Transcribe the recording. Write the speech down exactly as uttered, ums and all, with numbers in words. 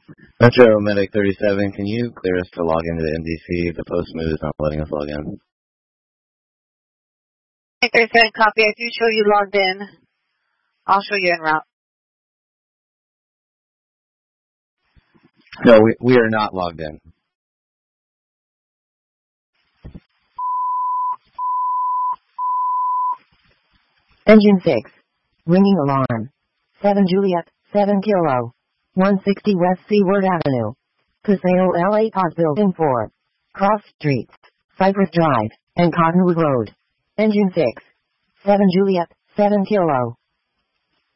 Metro Medic thirty-seven, can you clear us to log into the M D C? The post mood is not letting us log in. thirty-seven, copy. I do show you logged in. I'll show you en route. No, we, we are not logged in. Engine six. Ringing alarm. seven Juliet, seven Kilo. one sixty West Seaward Avenue. Paseo L A Pause Building four. Cross Streets, Cypress Drive, and Cottonwood Road. Engine six. seven Juliet, seven Kilo.